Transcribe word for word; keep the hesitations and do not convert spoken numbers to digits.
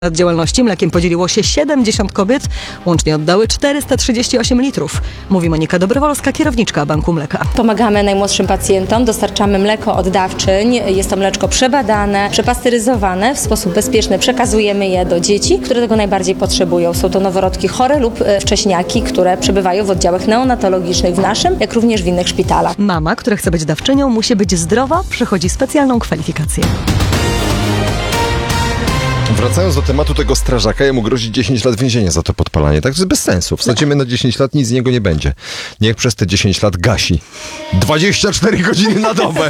lat działalności mlekiem podzieliło się siedemdziesiąt kobiet, łącznie oddały czterysta trzydzieści osiem litrów. Mówi Monika Dobrowolska, kierowniczka Banku Mleka. Pomagamy najmłodszym pacjentom, dostarczamy mleko od dawczyń. Jest to mleczko przebadane, przepasteryzowane, w sposób bezpieczny przekazujemy je do dzieci, które tego najbardziej potrzebują. Są to noworodki chore lub wcześniaki, które przebywają w oddziałach neonatologicznych w naszym, jak również w innych szpitalach. Mama, która chce być dawczynią, musi być zdrowa, przechodzi specjalną kwalifikację. Wracając do tematu tego strażaka, jemu grozi dziesięć lat więzienia za to podpalanie. Tak to jest bez sensu. Wsadzimy na dziesięć lat, nic z niego nie będzie. Niech przez te dziesięć lat gasi. dwadzieścia cztery godziny na dobę.